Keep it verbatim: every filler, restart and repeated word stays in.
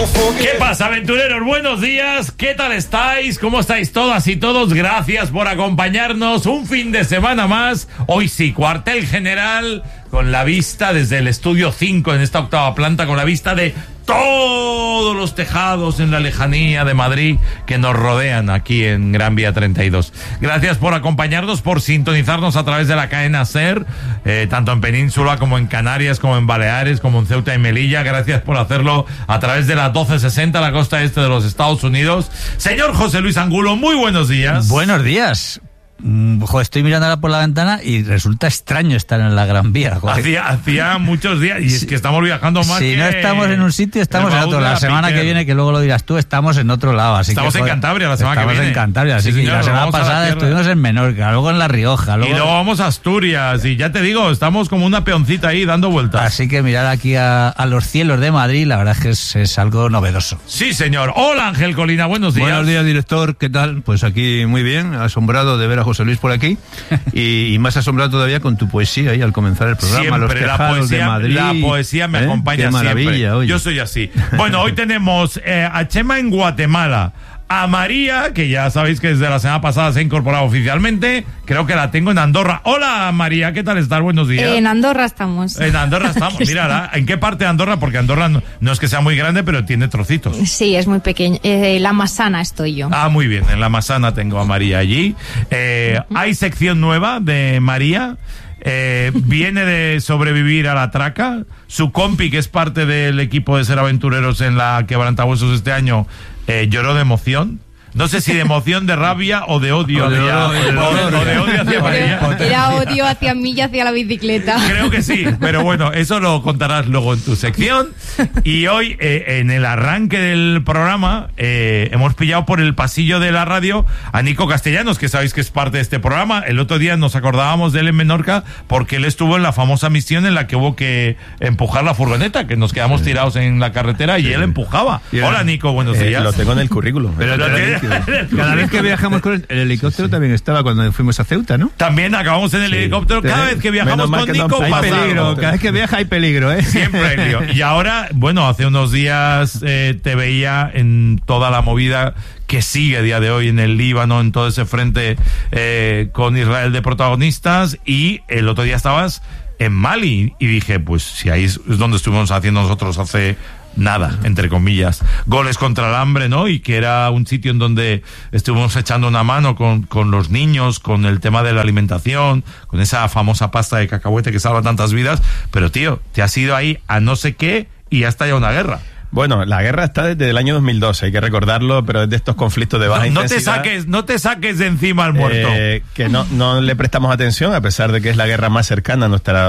¿Qué pasa, aventureros? Buenos días, ¿qué tal estáis? ¿Cómo estáis todas y todos? Gracias por acompañarnos un fin de semana más. Hoy sí, cuartel general, con la vista desde el estudio cinco en esta octava planta, con la vista de todos los tejados en la lejanía de Madrid que nos rodean aquí en Gran Vía treinta y dos. Gracias por acompañarnos, por sintonizarnos a través de la cadena SER, eh, tanto en Península como en Canarias, como en Baleares, como en Ceuta y Melilla. Gracias por hacerlo a través de la doce sesenta, la costa este de los Estados Unidos. Señor José Luis Angulo, muy buenos días. Buenos días. Joder, estoy mirando ahora por la ventana y resulta extraño estar en la Gran Vía. Hacía, hacía muchos días, y es que estamos viajando más. Si que no estamos en un sitio, estamos en otro. La semana que viene, que luego lo dirás tú, estamos en otro lado. Así estamos que, en Cantabria la semana que viene. Estamos en Cantabria, así sí, que señor, la semana pasada la estuvimos en Menorca, luego en La Rioja. Luego... Y luego vamos a Asturias, y ya te digo, estamos como una peoncita ahí dando vueltas. Así que mirar aquí a, a los cielos de Madrid, la verdad es que es, es algo novedoso. Sí, señor. Hola, Ángel Colina, buenos días. Buenos días, director, ¿qué tal? Pues aquí muy bien, asombrado de ver a José Luis por aquí. Y, y más asombrado todavía con tu poesía ahí al comenzar el programa. Siempre, los la poesía, de Madrid, la poesía me ¿eh? acompaña Qué maravilla, siempre. Oye. Yo soy así. Bueno, hoy tenemos eh, a Chema en Guatemala, a María, que ya sabéis que desde la semana pasada se ha incorporado oficialmente. Creo que la tengo en Andorra. Hola, María, ¿qué tal estás? Buenos días. En Andorra estamos. En Andorra estamos. Mira, ¿en qué parte de Andorra? Porque Andorra no, no es que sea muy grande, pero tiene trocitos. Sí, es muy pequeño. Eh, la Masana estoy yo. Ah, muy bien. En la Masana tengo a María allí. Eh, uh-huh. Hay sección nueva de María. Eh, viene de sobrevivir a la traca. Su compi, que es parte del equipo de Ser Aventureros en la Quebrantahuesos este año, eh, lloró de emoción. No sé si de emoción, de rabia o de odio. O de, hacia, o de, o de, o de odio hacia María. Era odio hacia mí y hacia la bicicleta. Creo que sí, pero bueno, eso lo contarás luego en tu sección. Y hoy, eh, en el arranque del programa, eh, hemos pillado por el pasillo de la radio a Nico Castellanos, que sabéis que es parte de este programa. El otro día nos acordábamos de él en Menorca porque él estuvo en la famosa misión en la que hubo que empujar la furgoneta, que nos quedamos tirados en la carretera y sí. Él empujaba. Y Hola, Nico, buenos eh, días. Lo tengo en el currículum. Pero lo tienes. Cada vez que viajamos con el, el helicóptero sí, sí. también estaba cuando fuimos a Ceuta, ¿no? También acabamos en el sí. helicóptero. Cada vez que viajamos con Nico no, hay pasa peligro. algo. Cada vez que viaja hay peligro, ¿eh? Siempre hay lío. Y ahora, bueno, hace unos días eh, te veía en toda la movida que sigue a día de hoy en el Líbano, en todo ese frente eh, con Israel de protagonistas, y el otro día estabas en Mali y dije, pues si ahí es donde estuvimos haciendo nosotros hace nada, entre comillas, goles contra el hambre, ¿no? Y que era un sitio en donde estuvimos echando una mano con, con los niños, con el tema de la alimentación, con esa famosa pasta de cacahuete que salva tantas vidas. Pero, tío, te has ido ahí a no sé qué y ya está ya una guerra. Bueno, la guerra está desde el año dos mil doce, hay que recordarlo, pero es de estos conflictos de baja no, no intensidad. No te saques, no te saques de encima al muerto. Eh, que no, no le prestamos atención, a pesar de que es la guerra más cercana a nuestra